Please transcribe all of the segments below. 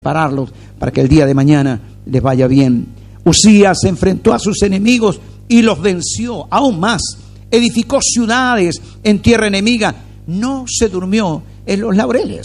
prepararlos para que el día de mañana les vaya bien. Uzías se enfrentó a sus enemigos y los venció. Aún más, edificó ciudades en tierra enemiga. No se durmió en los laureles.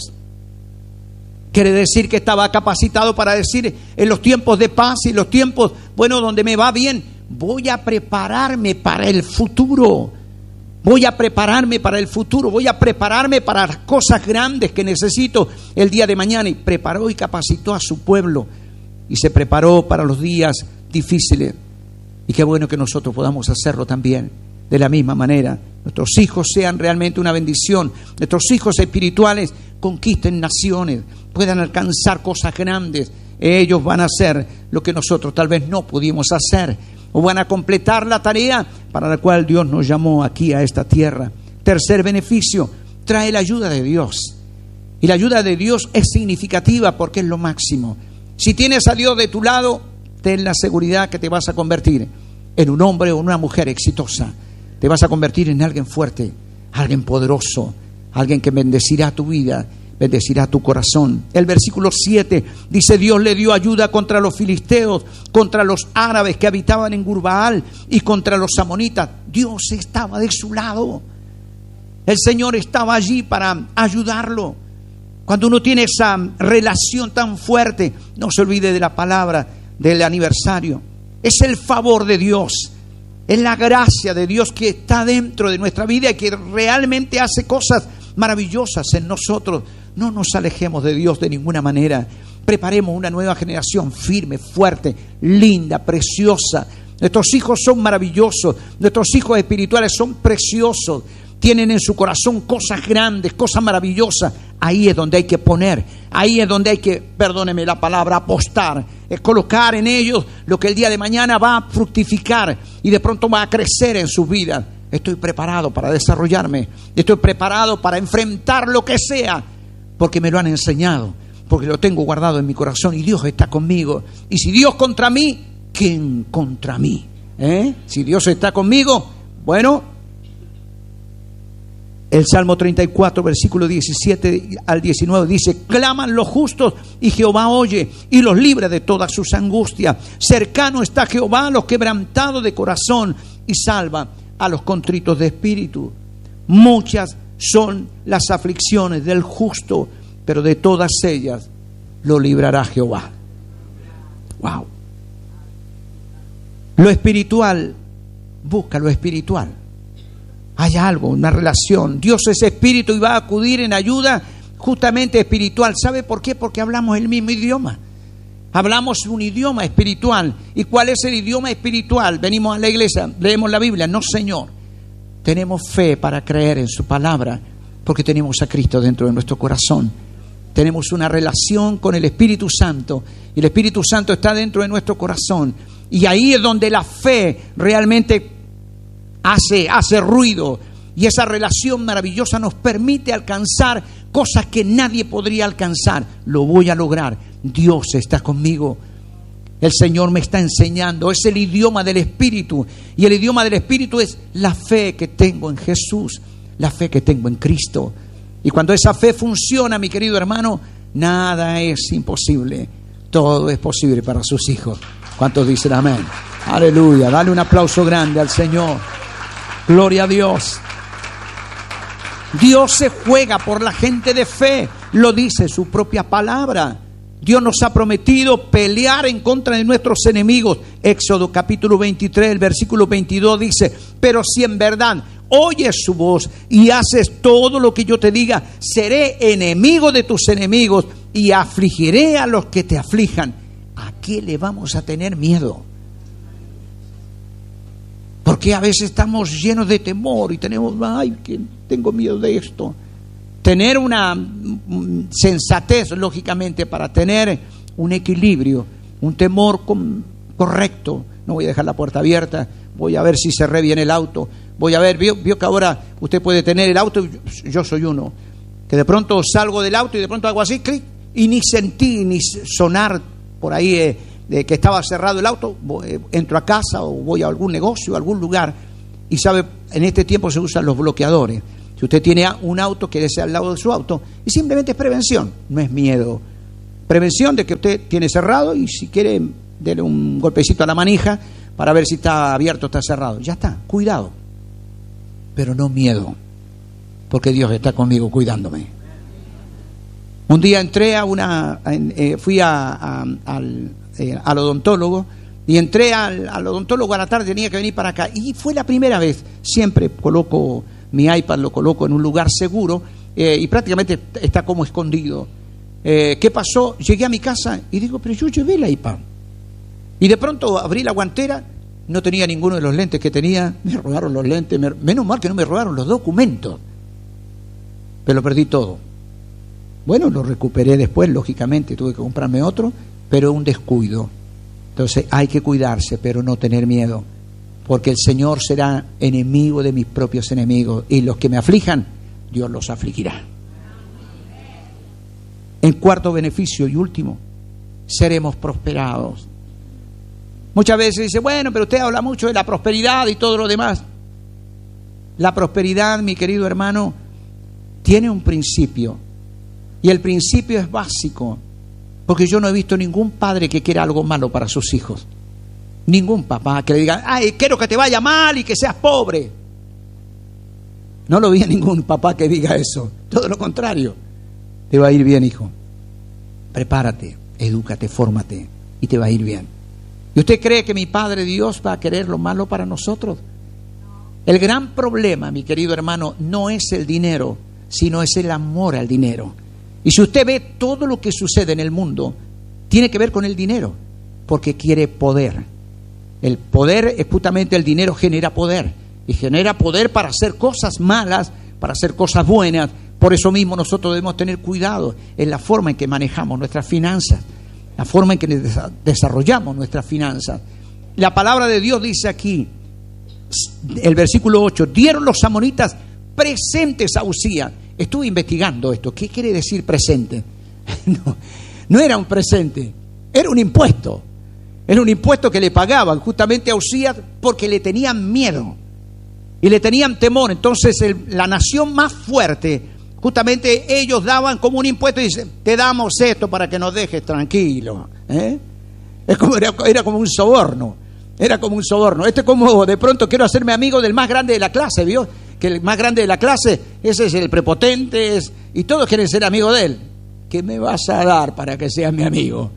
Quiere decir que estaba capacitado para decir: en los tiempos de paz y los tiempos, donde me va bien, voy a prepararme para el futuro. Voy a prepararme para el futuro, voy a prepararme para las cosas grandes que necesito el día de mañana. Y preparó y capacitó a su pueblo y se preparó para los días difíciles. Y qué bueno que nosotros podamos hacerlo también de la misma manera. Nuestros hijos sean realmente una bendición. Nuestros hijos espirituales conquisten naciones, puedan alcanzar cosas grandes. Ellos van a hacer lo que nosotros tal vez no pudimos hacer, o van a completar la tarea para la cual Dios nos llamó aquí a esta tierra. Tercer beneficio, trae la ayuda de Dios. Y la ayuda de Dios es significativa porque es lo máximo. Si tienes a Dios de tu lado, ten la seguridad que te vas a convertir en un hombre o una mujer exitosa. Te vas a convertir en alguien fuerte, alguien poderoso, alguien que bendecirá tu vida, bendecirá tu corazón. El versículo 7 dice: Dios le dio ayuda contra los filisteos, contra los árabes que habitaban en Gurbaal y contra los amonitas. Dios estaba de su lado. El Señor estaba allí para ayudarlo. Cuando uno tiene esa relación tan fuerte, no se olvide de la palabra del aniversario. Es el favor de Dios, es la gracia de Dios que está dentro de nuestra vida y que realmente hace cosas maravillosas en nosotros. No nos alejemos de Dios de ninguna manera. Preparemos una nueva generación firme, fuerte, linda, preciosa. Nuestros hijos son maravillosos. Nuestros hijos espirituales son preciosos. Tienen en su corazón cosas grandes, cosas maravillosas. Ahí es donde hay que poner. Ahí es donde hay que, perdóneme la palabra, apostar. Es colocar en ellos lo que el día de mañana va a fructificar y de pronto va a crecer en sus vidas. Estoy preparado para desarrollarme. Estoy preparado para enfrentar lo que sea, porque me lo han enseñado, porque lo tengo guardado en mi corazón y Dios está conmigo. Y si Dios contra mí, ¿quién contra mí? Si Dios está conmigo, el Salmo 34, versículo 17 al 19 dice: claman los justos y Jehová oye y los libra de todas sus angustias. Cercano está Jehová a los quebrantados de corazón y salva a los contritos de espíritu. Muchas son las aflicciones del justo, pero de todas ellas lo librará Jehová. Wow. Lo espiritual, busca lo espiritual. Hay algo, una relación. Dios es espíritu y va a acudir en ayuda justamente espiritual. ¿Sabe por qué? Porque hablamos el mismo idioma. Hablamos un idioma espiritual. ¿Y cuál es el idioma espiritual? Venimos a la iglesia, leemos la Biblia. No, Señor. Tenemos fe para creer en su palabra porque tenemos a Cristo dentro de nuestro corazón. Tenemos una relación con el Espíritu Santo y el Espíritu Santo está dentro de nuestro corazón. Y ahí es donde la fe realmente hace ruido. Y esa relación maravillosa nos permite alcanzar cosas que nadie podría alcanzar. Lo voy a lograr. Dios está conmigo. El Señor me está enseñando. Es el idioma del Espíritu. Y el idioma del Espíritu es la fe que tengo en Jesús, la fe que tengo en Cristo. Y cuando esa fe funciona, mi querido hermano, nada es imposible. Todo es posible para sus hijos. ¿Cuántos dicen amén? Aleluya. Dale un aplauso grande al Señor. Gloria a Dios. Dios se juega por la gente de fe. Lo dice su propia palabra. Dios nos ha prometido pelear en contra de nuestros enemigos. Éxodo capítulo 23, el versículo 22 dice: pero si en verdad oyes su voz y haces todo lo que yo te diga, seré enemigo de tus enemigos y afligiré a los que te aflijan. ¿A qué le vamos a tener miedo? Porque a veces estamos llenos de temor y que tengo miedo de esto. Tener una sensatez, lógicamente, para tener un equilibrio, un temor correcto. No voy a dejar la puerta abierta, voy a ver si cerré bien el auto, voy a ver, vio que ahora usted puede tener el auto, yo soy uno, que de pronto salgo del auto y de pronto hago así, clic, y ni sentí ni sonar por ahí de que estaba cerrado el auto, entro a casa o voy a algún negocio, a algún lugar, y sabe, en este tiempo se usan los bloqueadores. Si usted tiene un auto, quédese al lado de su auto, y simplemente es prevención, no es miedo. Prevención de que usted tiene cerrado y si quiere, dele un golpecito a la manija para ver si está abierto o está cerrado. Ya está, cuidado. Pero no miedo, porque Dios está conmigo cuidándome. Un día entré fui al odontólogo y entré al odontólogo a la tarde, tenía que venir para acá y fue la primera vez. Siempre coloco mi iPad, lo coloco en un lugar seguro y prácticamente está como escondido. ¿Qué pasó? Llegué a mi casa y digo, pero yo llevé el iPad. Y de pronto abrí la guantera, no tenía ninguno de los lentes que tenía, me robaron los lentes, menos mal que no me robaron los documentos, pero lo perdí todo. Bueno, lo recuperé después, lógicamente, tuve que comprarme otro, pero un descuido. Entonces hay que cuidarse, pero no tener miedo, porque el Señor será enemigo de mis propios enemigos, y los que me aflijan, Dios los afligirá. En cuarto beneficio y último, seremos prosperados. Muchas veces dice, bueno, pero usted habla mucho de la prosperidad y todo lo demás. La prosperidad, mi querido hermano, tiene un principio. Y el principio es básico, porque yo no he visto ningún padre que quiera algo malo para sus hijos. Ningún papá que le diga, ay, quiero que te vaya mal y que seas pobre. No lo vi a ningún papá que diga eso. Todo lo contrario. Te va a ir bien, hijo. Prepárate, edúcate, fórmate y te va a ir bien. ¿Y usted cree que mi Padre Dios va a querer lo malo para nosotros? El gran problema, mi querido hermano, no es el dinero, sino es el amor al dinero. Y si usted ve todo lo que sucede en el mundo, tiene que ver con el dinero, porque quiere poder. El poder es justamente, el dinero genera poder, y genera poder para hacer cosas malas, para hacer cosas buenas. Por eso mismo nosotros debemos tener cuidado en la forma en que manejamos nuestras finanzas, la forma en que desarrollamos nuestras finanzas. La palabra de Dios dice aquí, el versículo 8, dieron los amonitas presentes a Usías. Estuve investigando esto. ¿Qué quiere decir presente? No era un presente, era un impuesto. Era un impuesto que le pagaban justamente a Usías porque le tenían miedo y le tenían temor. Entonces la nación más fuerte, justamente ellos daban como un impuesto y dicen, te damos esto para que nos dejes tranquilo. Era como un soborno. Era como un soborno. Este es como de pronto quiero hacerme amigo del más grande de la clase, ¿vio? Que el más grande de la clase, ese es el prepotente, y todos quieren ser amigos de él. ¿Qué me vas a dar para que seas mi amigo?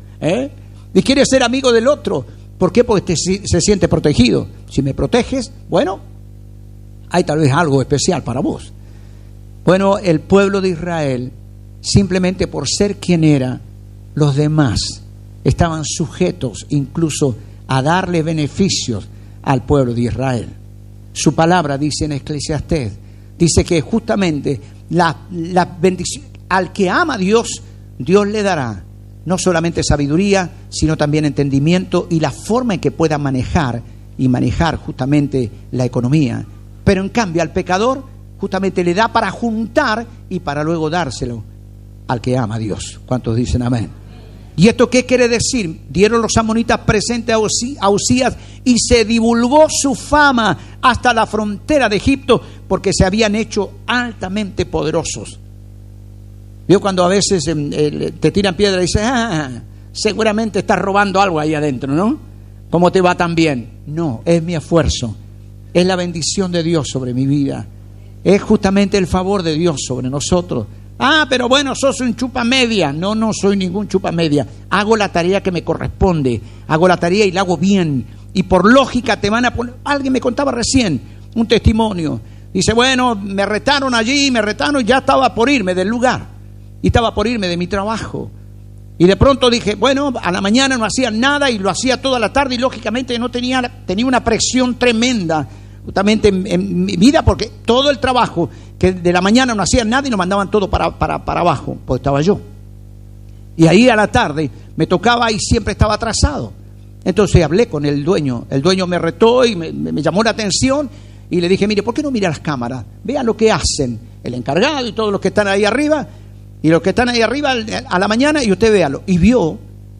Y quiere ser amigo del otro. ¿Por qué? Porque se siente protegido. Si me proteges, bueno, hay tal vez algo especial para vos. Bueno, el pueblo de Israel, simplemente por ser quien era, los demás estaban sujetos incluso a darle beneficios al pueblo de Israel. Su palabra dice en Eclesiastés, dice que justamente la bendición, al que ama a Dios, Dios le dará no solamente sabiduría, sino también entendimiento y la forma en que pueda manejar justamente la economía. Pero en cambio al pecador justamente le da para juntar y para luego dárselo al que ama a Dios. ¿Cuántos dicen amén? ¿Y esto qué quiere decir? Dieron los amonitas presentes a Usías y se divulgó su fama hasta la frontera de Egipto porque se habían hecho altamente poderosos. ¿Vio cuando a veces te tiran piedra y dices, seguramente estás robando algo ahí adentro, ¿no? ¿Cómo te va tan bien? No, es mi esfuerzo, es la bendición de Dios sobre mi vida, es justamente el favor de Dios sobre nosotros. Pero bueno, sos un chupamedia. No soy ningún chupamedia. Hago la tarea que me corresponde. Hago la tarea y la hago bien. Y por lógica te van a poner... Alguien me contaba recién un testimonio. Dice, bueno, me retaron allí, y ya estaba por irme del lugar. Y estaba por irme de mi trabajo. Y de pronto dije, bueno, a la mañana no hacía nada y lo hacía toda la tarde. Y lógicamente tenía una presión tremenda justamente en mi vida, porque todo el trabajo que de la mañana no hacían nada y nos mandaban todo para abajo, pues estaba yo. Y ahí a la tarde me tocaba y siempre estaba atrasado. Entonces hablé con el dueño me retó y me llamó la atención y le dije, mire, ¿por qué no mira las cámaras? Vean lo que hacen el encargado y todos los que están ahí arriba, y los que están ahí arriba a la mañana, y usted véalo. Y vio,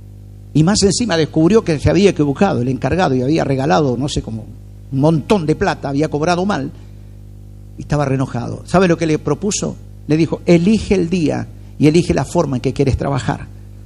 y más encima descubrió que se había equivocado el encargado y había regalado, no sé, como un montón de plata, había cobrado mal. Y estaba re enojado. ¿Sabe lo que le propuso? Le dijo, elige el día y elige la forma en que quieres trabajar.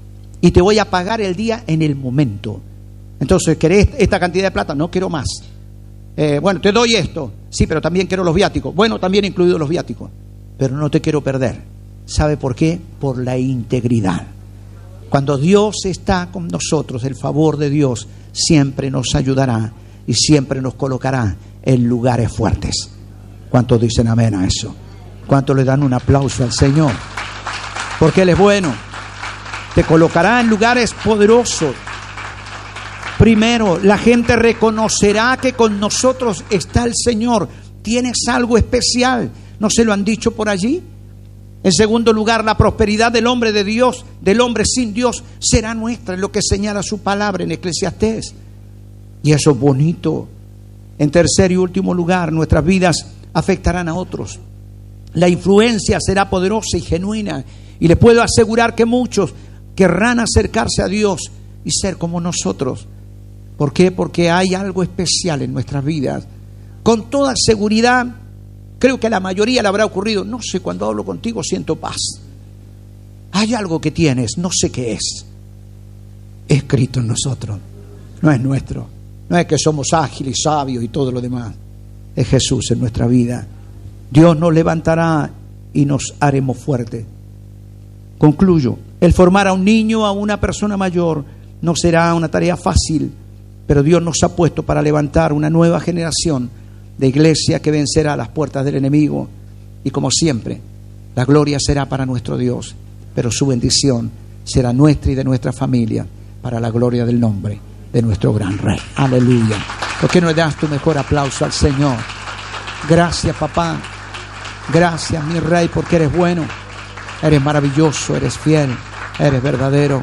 y te voy a pagar el día en el momento. Entonces, ¿querés esta cantidad de plata? No quiero más. Bueno, te doy esto. Sí, pero también quiero los viáticos. Bueno, también incluidos los viáticos. Pero no te quiero perder. ¿Sabe por qué? Por la integridad. Cuando Dios está con nosotros, el favor de Dios siempre nos ayudará y siempre nos colocará en lugares fuertes. ¿Cuántos dicen amén a eso? ¿Cuántos le dan un aplauso al Señor? Porque Él es bueno. Te colocará en lugares poderosos. Primero, la gente reconocerá que con nosotros está el Señor. Tienes algo especial. ¿No se lo han dicho por allí? En segundo lugar, la prosperidad del hombre de Dios, del hombre sin Dios, será nuestra, en lo que señala su palabra en Eclesiastés. Y eso es bonito. En tercer y último lugar, nuestras vidas afectarán a otros. La influencia será poderosa y genuina. Y les puedo asegurar que muchos querrán acercarse a Dios y ser como nosotros. ¿Por qué? Porque hay algo especial en nuestras vidas. Con toda seguridad, creo que a la mayoría le habrá ocurrido. No sé, cuando hablo contigo siento paz. Hay algo que tienes, no sé qué es. Escrito en nosotros. No es nuestro. No es que somos ágiles, sabios y todo lo demás. Es Jesús en nuestra vida. Dios nos levantará y nos haremos fuertes. Concluyo. El formar a un niño, a una persona mayor, no será una tarea fácil, pero Dios nos ha puesto para levantar una nueva generación de iglesia que vencerá las puertas del enemigo. Y como siempre, la gloria será para nuestro Dios, pero su bendición será nuestra y de nuestra familia, para la gloria del nombre de nuestro gran Rey. Aleluya. ¿Por qué no le das tu mejor aplauso al Señor? Gracias, papá. Gracias, mi Rey, porque eres bueno, eres maravilloso, eres fiel, eres verdadero.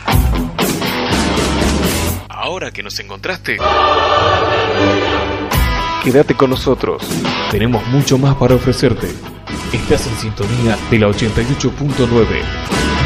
Ahora que nos encontraste, quédate con nosotros. Tenemos mucho más para ofrecerte. Estás en sintonía de la 88.9.